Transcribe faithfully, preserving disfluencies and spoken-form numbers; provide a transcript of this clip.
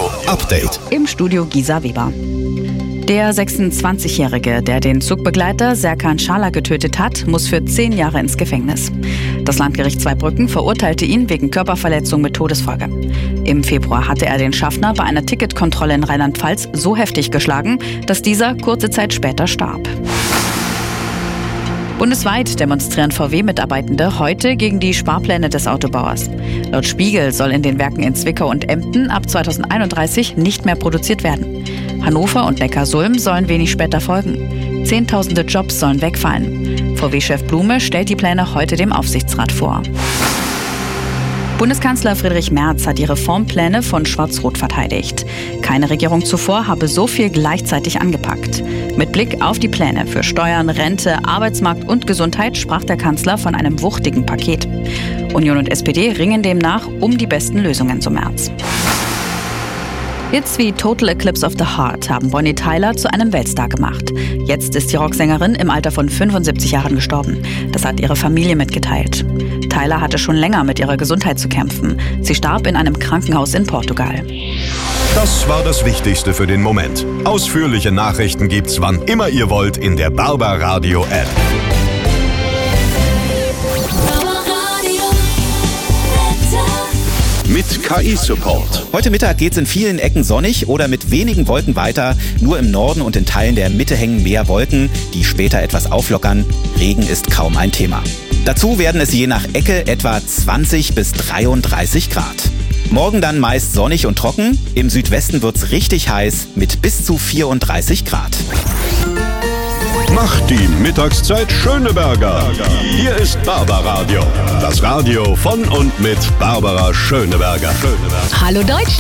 Update. Im Studio Gisa Weber. Der sechsundzwanzigjährige, der den Zugbegleiter Serkan Schala getötet hat, muss für zehn Jahre ins Gefängnis. Das Landgericht Zweibrücken verurteilte ihn wegen Körperverletzung mit Todesfolge. Im Februar hatte er den Schaffner bei einer Ticketkontrolle in Rheinland-Pfalz so heftig geschlagen, dass dieser kurze Zeit später starb. Bundesweit demonstrieren V W-Mitarbeitende heute gegen die Sparpläne des Autobauers. Laut Spiegel soll in den Werken in Zwickau und Emden ab zweitausendeinunddreißig nicht mehr produziert werden. Hannover und Neckarsulm sollen wenig später folgen. Zehntausende Jobs sollen wegfallen. V W-Chef Blume stellt die Pläne heute dem Aufsichtsrat vor. Bundeskanzler Friedrich Merz hat die Reformpläne von Schwarz-Rot verteidigt. Keine Regierung zuvor habe so viel gleichzeitig angepackt. Mit Blick auf die Pläne für Steuern, Rente, Arbeitsmarkt und Gesundheit sprach der Kanzler von einem wuchtigen Paket. Union und S P D ringen demnach um die besten Lösungen, so Merz. Hits wie Total Eclipse of the Heart haben Bonnie Tyler zu einem Weltstar gemacht. Jetzt ist die Rocksängerin im Alter von fünfundsiebzig Jahren gestorben. Das hat ihre Familie mitgeteilt. Tyler hatte schon länger mit ihrer Gesundheit zu kämpfen. Sie starb in einem Krankenhaus in Portugal. Das war das Wichtigste für den Moment. Ausführliche Nachrichten gibt's wann immer ihr wollt in der Barbaradio App. Mit K I-Support. Heute Mittag geht's in vielen Ecken sonnig oder mit wenigen Wolken weiter. Nur im Norden und in Teilen der Mitte hängen mehr Wolken, die später etwas auflockern. Regen ist kaum ein Thema. Dazu werden es je nach Ecke etwa zwanzig bis dreiunddreißig Grad. Morgen dann meist sonnig und trocken. Im Südwesten wird's richtig heiß mit bis zu vierunddreißig Grad. Macht die Mittagszeit Schöneberger. Hier ist Barbaradio. Das Radio von und mit Barbara Schöneberger. Hallo Deutschland!